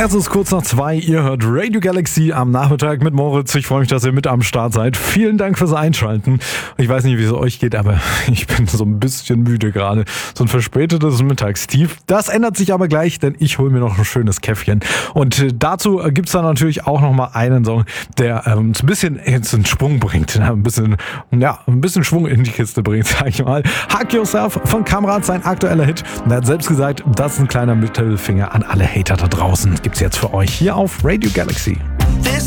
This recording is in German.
Es ist kurz nach 2, ihr hört Radio Galaxy am Nachmittag mit Moritz. Ich freue mich, dass ihr mit am Start seid. Vielen Dank fürs Einschalten. Ich weiß nicht, wie es euch geht, aber ich bin so ein bisschen müde gerade. So ein verspätetes Mittagstief. Das ändert sich aber gleich, denn ich hole mir noch ein schönes Käffchen. Und dazu gibt es dann natürlich auch nochmal einen Song, der uns ein bisschen jetzt in Schwung bringt. Ein bisschen Schwung in die Kiste bringt, sag ich mal. Hug Yourself von Kamrat, sein aktueller Hit. Und er hat selbst gesagt, das ist ein kleiner Mittelfinger an alle Hater da draußen. Gibt's jetzt für euch hier auf Radio Galaxy.